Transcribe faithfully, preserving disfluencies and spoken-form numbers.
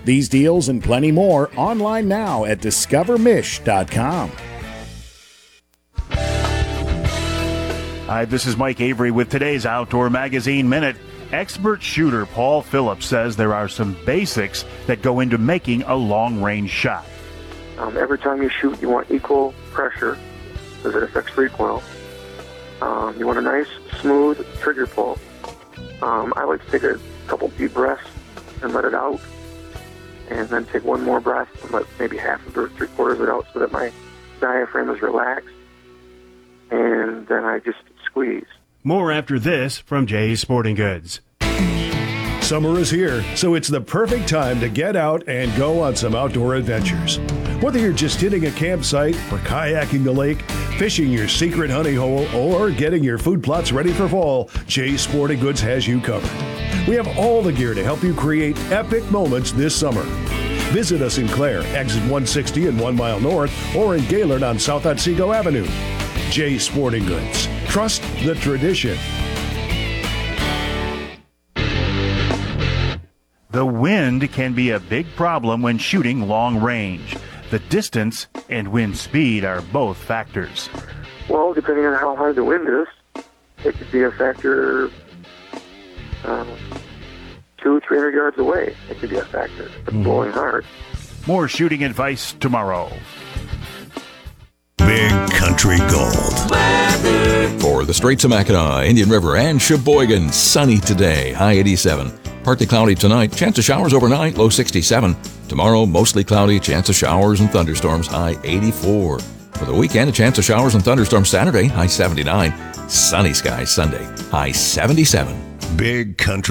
These deals and plenty more online now at discover mish dot com. Hi, this is Mike Avery with today's Outdoor Magazine Minute. Expert shooter Paul Phillips says there are some basics that go into making a long-range shot. Um, every time you shoot, you want equal pressure because it affects recoil. Um, you want a nice, smooth trigger pull. Um, I like to take a couple deep breaths and let it out, and then take one more breath and let maybe half of it or three quarters of it out so that my diaphragm is relaxed, and then I just squeeze. More after this from Jay's Sporting Goods. Summer is here, so it's the perfect time to get out and go on some outdoor adventures. Whether you're just hitting a campsite or kayaking the lake, fishing your secret honey hole, or getting your food plots ready for fall, Jay's Sporting Goods has you covered. We have all the gear to help you create epic moments this summer. Visit us in Clare, exit one sixty and one mile north, or in Gaylord on South Otsego Avenue. Jay's Sporting Goods. Trust the tradition. The wind can be a big problem when shooting long range. The distance and wind speed are both factors. Well, depending on how hard the wind is, it could be a factor um, two, three hundred yards away. It could be a factor. If it's mm. blowing hard. More shooting advice tomorrow. Big Country Gold. Weather. For the Straits of Mackinac, Indian River, and Sheboygan, sunny today, high eighty-seven. Partly cloudy tonight, chance of showers overnight, low sixty-seven. Tomorrow, mostly cloudy, chance of showers and thunderstorms, high eighty-four. For the weekend, a chance of showers and thunderstorms Saturday, high seventy-nine. Sunny skies Sunday, high seventy-seven. Big Country